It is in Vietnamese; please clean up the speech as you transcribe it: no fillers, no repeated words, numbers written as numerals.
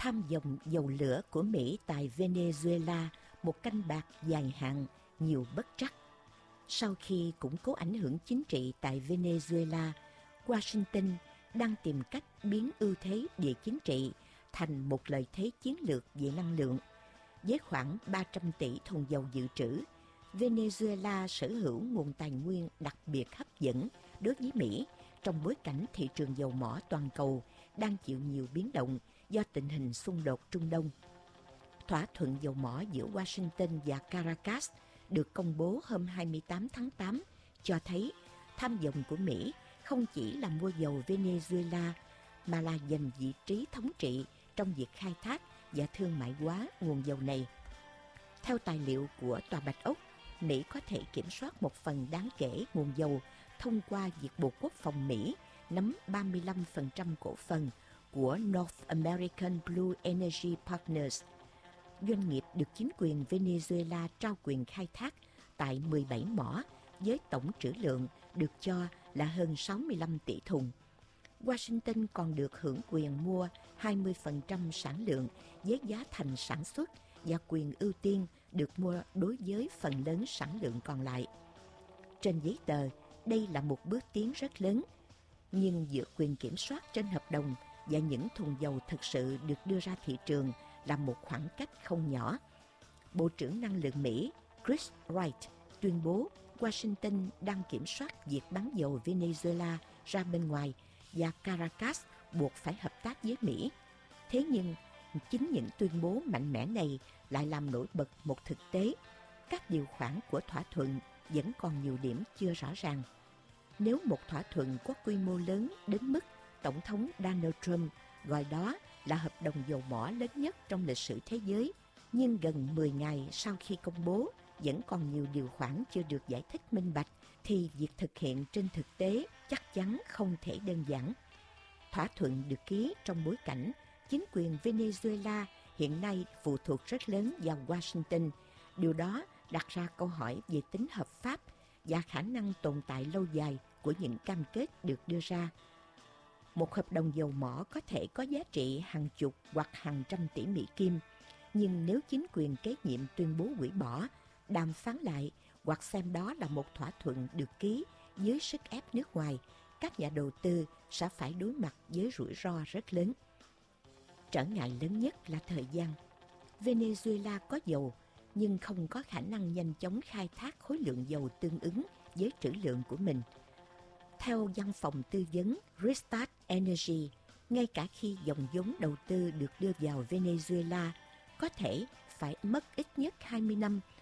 tham vọng dầu lửa của Mỹ tại Venezuela, một canh bạc dài hạn, nhiều bất trắc. Sau khi củng cố ảnh hưởng chính trị tại Venezuela, Washington đang tìm cách biến ưu thế địa chính trị thành một lợi thế chiến lược về năng lượng. Với khoảng 300 tỷ thùng dầu dự trữ, Venezuela sở hữu nguồn tài nguyên đặc biệt hấp dẫn đối với Mỹ trong bối cảnh thị trường dầu mỏ toàn cầu đang chịu nhiều biến động do tình hình xung đột Trung Đông. Thỏa thuận dầu mỏ giữa Washington và Caracas được công bố hôm 28 tháng 8 cho thấy tham vọng của Mỹ không chỉ là mua dầu Venezuela mà là giành vị trí thống trị trong việc khai thác và thương mại hóa nguồn dầu này. Theo tài liệu của Tòa Bạch Ốc, Mỹ có thể kiểm soát một phần đáng kể nguồn dầu thông qua việc Bộ Quốc phòng Mỹ nắm 35% cổ phần của North American Blue Energy Partners, doanh nghiệp được chính quyền Venezuela trao quyền khai thác tại 17 mỏ với tổng trữ lượng được cho là hơn 65 tỷ thùng. Washington còn được hưởng quyền mua 20% sản lượng với giá thành sản xuất và quyền ưu tiên được mua đối với phần lớn sản lượng còn lại. Trên giấy tờ, đây là một bước tiến rất lớn, nhưng giữa quyền kiểm soát trên hợp đồng và những thùng dầu thực sự được đưa ra thị trường là một khoảng cách không nhỏ. Bộ trưởng Năng lượng Mỹ Chris Wright tuyên bố Washington đang kiểm soát việc bán dầu Venezuela ra bên ngoài và Caracas buộc phải hợp tác với Mỹ. Thế nhưng, chính những tuyên bố mạnh mẽ này lại làm nổi bật một thực tế. Các điều khoản của thỏa thuận vẫn còn nhiều điểm chưa rõ ràng. Nếu một thỏa thuận có quy mô lớn đến mức Tổng thống Donald Trump gọi đó là hợp đồng dầu mỏ lớn nhất trong lịch sử thế giới, nhưng gần 10 ngày sau khi công bố vẫn còn nhiều điều khoản chưa được giải thích minh bạch, thì việc thực hiện trên thực tế chắc chắn không thể đơn giản. Thỏa thuận được ký trong bối cảnh chính quyền Venezuela hiện nay phụ thuộc rất lớn vào Washington. Điều đó đặt ra câu hỏi về tính hợp pháp và khả năng tồn tại lâu dài của những cam kết được đưa ra. Một hợp đồng dầu mỏ có thể có giá trị hàng chục hoặc hàng trăm tỷ Mỹ Kim, nhưng nếu chính quyền kế nhiệm tuyên bố hủy bỏ, đàm phán lại hoặc xem đó là một thỏa thuận được ký dưới sức ép nước ngoài, các nhà đầu tư sẽ phải đối mặt với rủi ro rất lớn. Trở ngại lớn nhất là thời gian. Venezuela có dầu, nhưng không có khả năng nhanh chóng khai thác khối lượng dầu tương ứng với trữ lượng của mình. Theo văn phòng tư vấn Restart Energy, ngay cả khi dòng vốn đầu tư được đưa vào Venezuela, có thể phải mất ít nhất 20 năm